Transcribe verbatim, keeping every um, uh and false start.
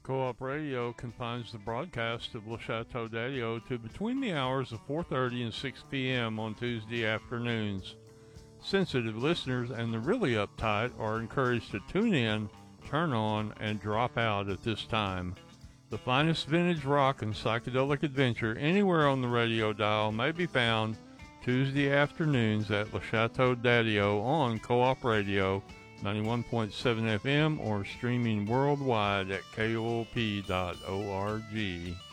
Co-op Radio confines the broadcast of Le Chateau d'Adio to between the hours of four thirty and six p.m. on Tuesday afternoons. Sensitive listeners and the really uptight are encouraged to tune in, turn on, and drop out at this time. The finest vintage rock and psychedelic adventure anywhere on the radio dial may be found Tuesday afternoons at Le Chateau d'Adio on Co-op Radio ninety-one point seven F M or streaming worldwide at K O O P dot org.